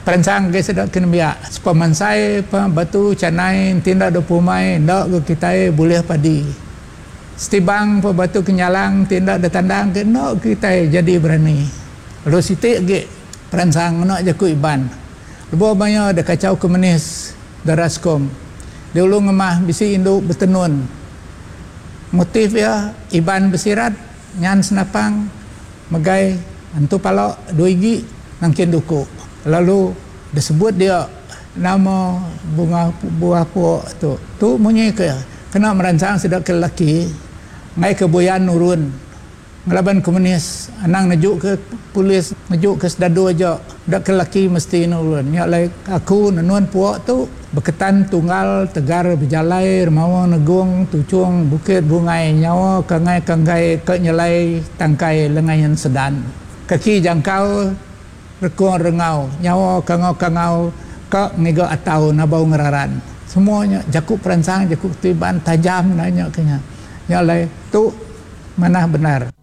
perancang ke sedap kena biak sepamansai batu canai tindak do pumai ndak ke kita boleh padi setibang pa batu kenyalang tindak da tandang ke ndak kita jadi berani lo sitik ge perancang nak jaku iban lebo banyak da kacau komunis da raskom dia ulung ngemah bisi induk bertenun motif ya iban bersirat nyan senapang megai antu palok 2 gigi nangkin duku lalu disebut dia nama bunga buah puak tu munyi ke kena merancang sedap ke lelaki ngai ke boyan nurun ngelaban komunis anang najuk ke polis najuk ke sedado aja dak ke lelaki mesti nurun nya lai aku nanuan puak tu berketan tunggal tegar berjalai remawa negung tucung bukit bungai nyawa kangai kanggai ke nyelai tangkai lengayan sedan kaki jangkau rekung rengau nyawa kangau ke ngega atau nabau ngeraran semuanya jakuk perancang jakuk tiban tajam nanya kenya nya lai tu mana benar